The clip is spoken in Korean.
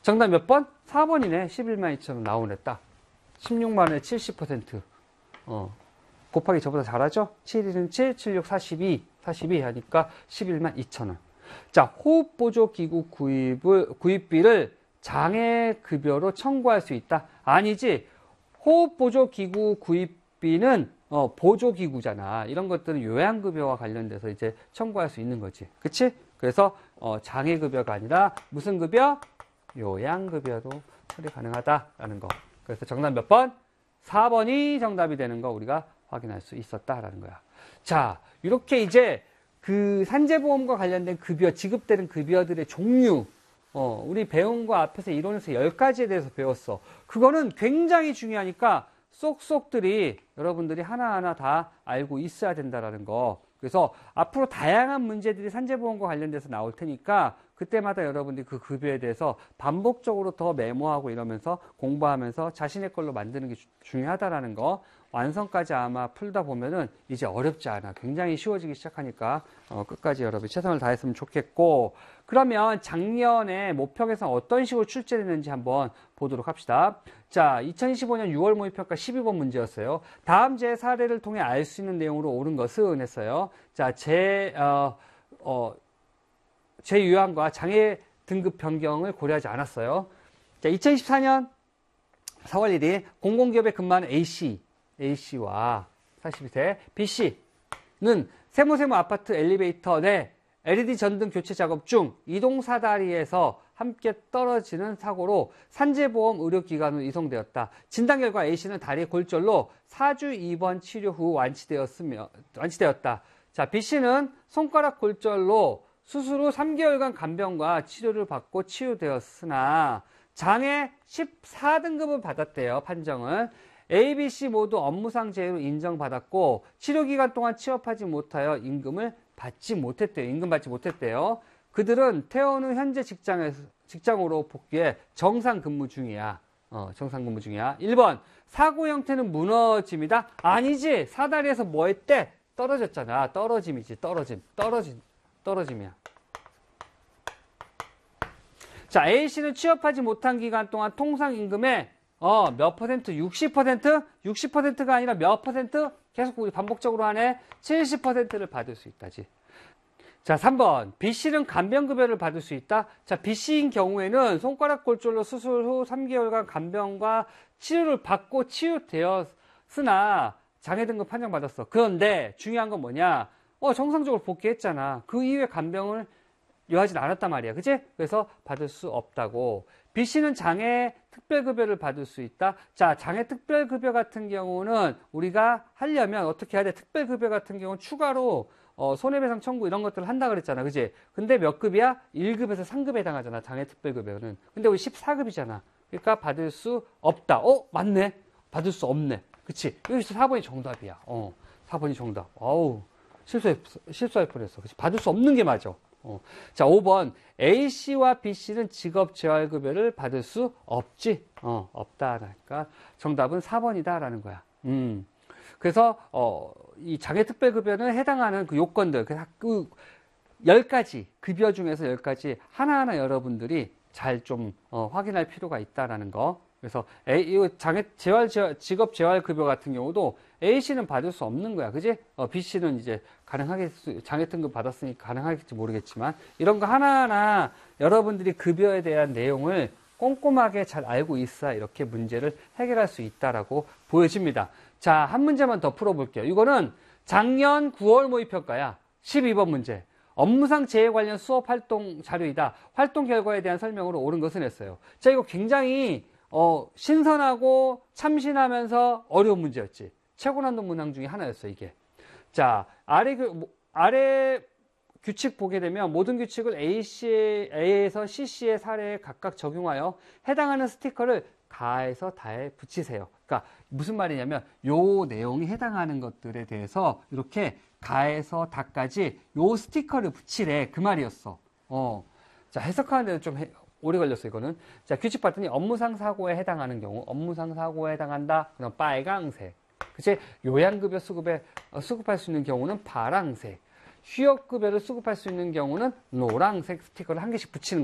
정답 몇 번? 4번이네. 11만 2천 원 나오네, 딱. 16만 원에 70%. 곱하기 저보다 잘하죠? 7일은 7, 76, 42 하니까 11만 2천 원. 자, 호흡보조기구 구입비를 장애급여로 청구할 수 있다. 아니지. 호흡보조기구 구입비는 보조기구잖아. 이런 것들은 요양급여와 관련돼서 이제 청구할 수 있는 거지. 그치? 그래서 장애급여가 아니라 무슨 급여? 요양급여도 처리 가능하다라는 거. 그래서 정답 몇 번? 4번이 정답이 되는 거 우리가 확인할 수 있었다라는 거야. 자, 이렇게 이제 그 산재보험과 관련된 급여, 지급되는 급여들의 종류, 우리 배운 거 앞에서 이론에서 10가지에 대해서 배웠어. 그거는 굉장히 중요하니까 쏙쏙들이 여러분들이 하나하나 다 알고 있어야 된다라는 거. 그래서 앞으로 다양한 문제들이 산재보험과 관련돼서 나올 테니까 그때마다 여러분들이 그 급여에 대해서 반복적으로 더 메모하고 이러면서 공부하면서 자신의 걸로 만드는 게 중요하다라는 거. 완성까지 아마 풀다 보면은 이제 어렵지 않아. 굉장히 쉬워지기 시작하니까 끝까지 여러분 최선을 다했으면 좋겠고, 그러면 작년에 모평에서 어떤 식으로 출제됐는지 한번 보도록 합시다. 자, 2025년 6월 모의평가 12번 문제였어요. 다음 제 사례를 통해 알 수 있는 내용으로 옳은 것은 했어요. 자, 재유형과 장애 등급 변경을 고려하지 않았어요. 자, 2024년 4월 1일 공공기업에 근무하는 A씨와 42세 B씨는 세무세무 아파트 엘리베이터 내 LED 전등 교체 작업 중 이동사다리에서 함께 떨어지는 사고로 산재보험 의료기관으로 이송되었다. 진단 결과 A씨는 다리 골절로 4주 입원 치료 후 완치되었다. 자, B씨는 손가락 골절로 수술 후 3개월간 간병과 치료를 받고 치유되었으나 장애 14등급을 받았대요. 판정을. A, B, C 모두 업무상 재해로 인정받았고 치료기간 동안 취업하지 못하여 임금을 받지 못했대요. 임금 받지 못했대요. 그들은 퇴원 후 현재 직장으로 복귀해 정상 근무 중이야. 정상 근무 중이야. 1번 사고 형태는 무너짐이다. 아니지. 사다리에서 뭐 했대? 떨어졌잖아. 떨어짐이지. 떨어짐이야. 자, A씨는 취업하지 못한 기간 동안 통상 임금의 몇 퍼센트? 60%? 60%가 아니라 몇 퍼센트? 계속 우리 반복적으로 하네. 70%를 받을 수 있다지. 자, 3번. B씨는 간병급여를 받을 수 있다. 자, B씨인 경우에는 손가락 골절로 수술 후 3개월간 간병과 치료를 받고 치유되었으나 장애 등급 판정받았어. 그런데 중요한 건 뭐냐? 정상적으로 복귀했잖아. 그 이후에 간병을 요하진 않았단 말이야. 그치? 그래서 받을 수 없다고. B씨는 장애 특별급여를 받을 수 있다. 자, 장애 특별급여 같은 경우는 우리가 하려면 어떻게 해야 돼? 특별급여 같은 경우는 추가로 손해배상 청구 이런 것들을 한다 그랬잖아. 그치? 근데 몇 급이야? 1급에서 3급에 해당하잖아. 장애 특별급여는. 근데 우리 14급이잖아. 그러니까 받을 수 없다. 맞네. 받을 수 없네. 그치? 여기서 4번이 정답이야. 4번이 정답. 실수할 뻔했어. 그치? 받을 수 없는 게 맞아. 자, 5번. A씨와 B씨는 직업재활급여를 받을 수 없지. 없다. 그러니까 정답은 4번이다. 라는 거야. 그래서, 이 장애특별급여는 해당하는 그 요건들, 그 10가지, 급여 중에서 10가지 하나하나 여러분들이 잘 좀, 확인할 필요가 있다라는 거. 그래서 직업재활급여 같은 경우도 A씨는 받을 수 없는 거야. 그지? B씨는 이제 장애등급 받았으니까 가능하겠지 모르겠지만 이런 거 하나하나 여러분들이 급여에 대한 내용을 꼼꼼하게 잘 알고 있어야 이렇게 문제를 해결할 수 있다라고 보여집니다. 자, 한 문제만 더 풀어볼게요. 이거는 작년 9월 모의평가야. 12번 문제. 업무상 재해 관련 수업 활동 자료이다. 활동 결과에 대한 설명으로 옳은 것은 했어요. 자, 이거 굉장히 신선하고 참신하면서 어려운 문제였지. 최고난도 문항 중에 하나였어, 이게. 자, 아래 규칙 보게 되면 모든 규칙을 A에서 CC의 사례에 각각 적용하여 해당하는 스티커를 가에서 다에 붙이세요. 그러니까 무슨 말이냐면 요 내용이 해당하는 것들에 대해서 이렇게 가에서 다까지 요 스티커를 붙이래. 그 말이었어. 자, 해석하는 데는 좀 오래 걸렸어, 이거는. 자, 규칙 봤더니 업무상 사고에 해당하는 경우, 업무상 사고에 해당한다. 그럼 빨강색. 그치? 요양급여 수급할 수 있는 경우는 파랑색. 휴업급여를 수급할 수 있는 경우는 노란색 스티커를 한 개씩 붙이는 거야.